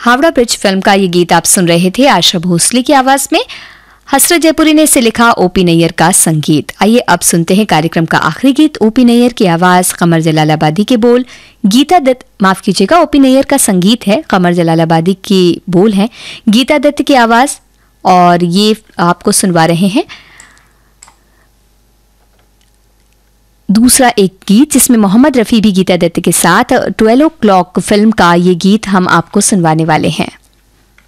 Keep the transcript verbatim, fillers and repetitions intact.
Howrah bridge film का ये गीत आप सुन रहे थे आशा भोसले की आवाज में। हसरत जयपुरी ने इसे लिखा, ओपी नैयर का संगीत। आइए अब सुनते हैं कार्यक्रम का आखिरी गीत। ओपी नैयर की आवाज, कमर जलालाबादी के बोल, गीता दत्त, माफ कीजिएगा ओपी नैयर का संगीत है, कमर जलालाबादी की बोल है, गीता दत्त की आवाज। और ये आपको सुनवा रहे हैं दूसरा एक गीत जिसमें मोहम्मद रफ़ी भी गीता दत्त के साथ ट्वेल्व ओ क्लॉक फिल्म का ये गीत हम आपको सुनवाने वाले हैं।